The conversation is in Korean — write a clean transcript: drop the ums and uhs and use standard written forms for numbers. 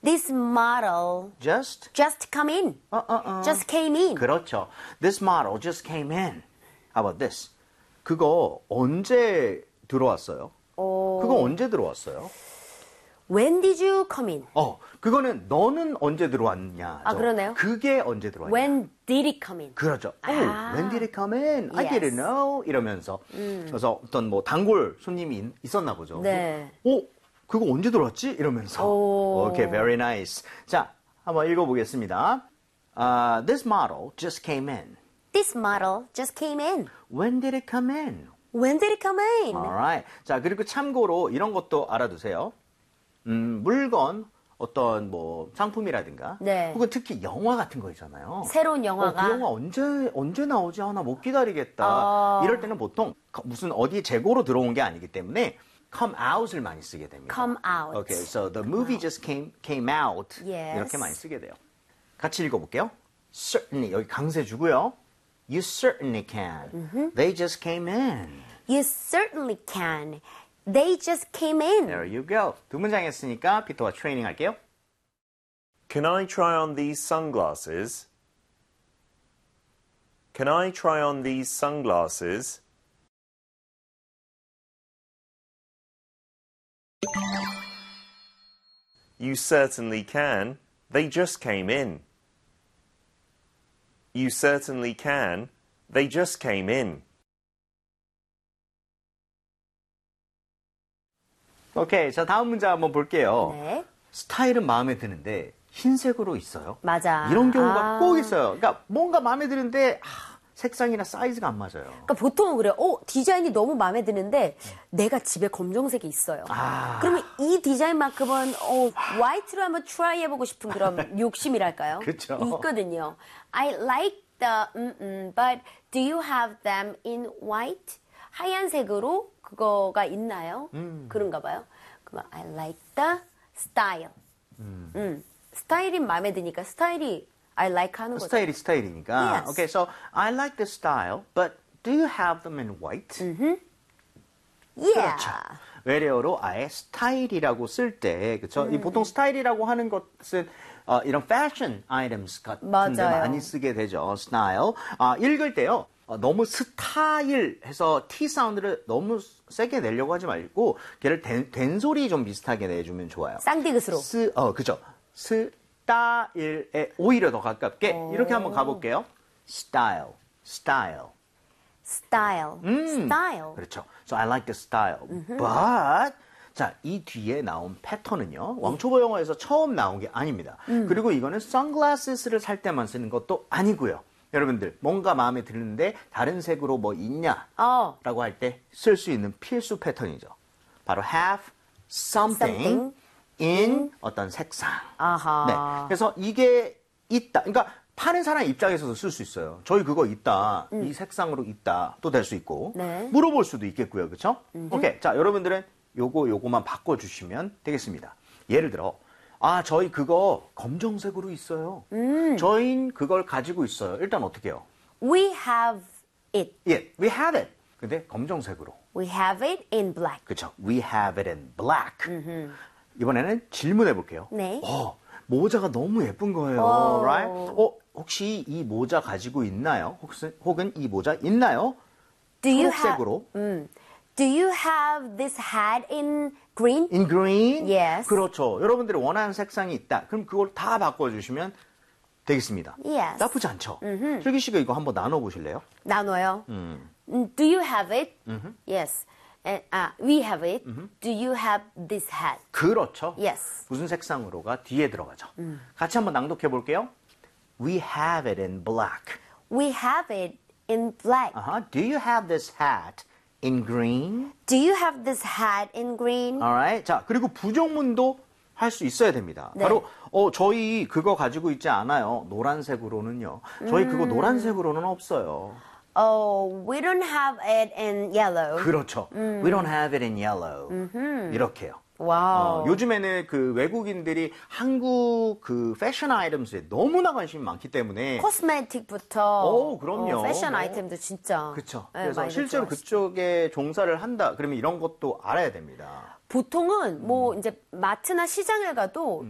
This model just come in. Just came in. 그렇죠. This model just came in. How about this? 그거 언제 들어왔어요? 그거 언제 들어왔어요? When did you come in? 그거는 너는 언제 들어왔냐? 그러네요. 그게 언제 들어왔냐? When did it come in? 그렇죠. When did it come in? I Yes. didn't know. 이러면서. 그래서 어떤 뭐 단골 손님이 있었나 보죠. 네. 그거 언제 들어왔지? 이러면서. Okay, very nice. 자, 한번 읽어보겠습니다. This model just came in. This model just came in. When did it come in? When did it come in? Alright. 자, 그리고 참고로 이런 것도 알아두세요. 물건, 어떤 뭐 상품이라든가, 네. 혹은 특히 영화 같은 거 있잖아요. 새로운 영화가. 그 영화 언제 나오지? 나 못 기다리겠다. 이럴 때는 보통 무슨 어디 재고로 들어온 게 아니기 때문에 come out을 많이 쓰게 됩니다. Come out. Okay, so the movie just came out. Yes. 이렇게 많이 쓰게 돼요. 같이 읽어볼게요. Certainly 여기 강세 주고요. You certainly can. They just came in. You certainly can. They just came in. There you go. 두 문장 했으니까 피터와 트레이닝 할게요. Can I try on these sunglasses? Can I try on these sunglasses? You certainly can. They just came in. You certainly can. They just came in. 오케이, 자 다음 문제 한번 볼게요. 네. 스타일은 마음에 드는데 흰색으로 있어요. 맞아. 이런 경우가 꼭 있어요. 그러니까 뭔가 마음에 드는데 색상이나 사이즈가 안 맞아요. 그러니까 보통은 그래요. 디자인이 너무 마음에 드는데 내가 집에 검정색이 있어요. 그러면 이 디자인만큼은 화이트로 한번 트라이 해보고 싶은 그런 욕심이랄까요? 그쵸. 있거든요. I like the but do you have them in white? 하얀색으로 그거가 있나요? 그런가 봐요. 그러면 I like the style. 스타일이 마음에 드니까 스타일이 I like 하는 거죠. 스타일이니까. Yes. Okay, so I like the style, but do you have them in white? Yeah. 그렇죠. 외래어로 아예 스타일이라고 쓸 때, 그렇죠? 이 보통 스타일이라고 하는 것은 이런 패션 아이템스 같은 데 맞아요. 많이 쓰게 되죠. 스타일. 읽을 때요. 너무 스타일 해서 T 사운드를 너무 세게 내려고 하지 말고 걔를 된 소리 좀 비슷하게 내주면 좋아요. 쌍디귿으로. 그죠. 스타일에 오히려 더 가깝게 이렇게 한번 가볼게요. style. style. 그렇죠. So I like the style. But 자, 이 뒤에 나온 패턴은요. 왕초보 영어에서 처음 나온 게 아닙니다. 그리고 이거는 선글라스를 살 때만 쓰는 것도 아니고요. 여러분들 뭔가 마음에 드는데 다른 색으로 뭐 있냐? 라고 할 때 쓸 수 있는 필수 패턴이죠. 바로 have something in 어떤 색상. 네. 그래서 이게 있다. 그러니까 파는 사람 입장에서도 쓸 수 있어요. 저희 그거 있다. 이 색상으로 있다. 또 될 수 있고. 네. 물어볼 수도 있겠고요. 그렇죠? 오케이. 자, 여러분들은 요거만 바꿔주시면 되겠습니다. 예를 들어 저희 그거 검정색으로 있어요. 저희는 그걸 가지고 있어요. 일단 어떻게 해요? We have it. 예, we have it. 근데 검정색으로. We have it in black. 그렇죠. We have it in black. 이번에는 질문해 볼게요. 네. 모자가 너무 예쁜 거예요. Right? 혹시 이 모자 가지고 있나요? 혹은 이 모자 있나요? 초록색으로. Do you have this hat in green? In green? Yes. 그렇죠. 여러분들이 원하는 색상이 있다. 그럼 그걸 다 바꿔주시면 되겠습니다. Yes. 나쁘지 않죠? 슬기 씨가 이거 한번 나눠보실래요? 나눠요. Do you have it? Yes. We have it. Do you have this hat? 그렇죠. Yes. 무슨 색상으로가 뒤에 들어가죠. 같이 한번 낭독해 볼게요. We have it in black. We have it in black. Do you have this hat in green? Do you have this hat in green? Alright. 자, 그리고 부정문도 할 수 있어야 됩니다. 네. 바로 저희 그거 가지고 있지 않아요. 노란색으로는요. 저희 그거 노란색으로는 없어요. We don't have it in yellow. 그렇죠. We don't have it in yellow. 이렇게요. 와우. 요즘에는 그 외국인들이 한국 그 패션 아이템스에 너무나 관심이 많기 때문에 코스메틱부터 그럼요. 패션 아이템도 진짜 그렇죠. 네, 그래서 많이 실제로 좋아하시죠. 그쪽에 종사를 한다. 그러면 이런 것도 알아야 됩니다. 보통은 뭐 이제 마트나 시장을 가도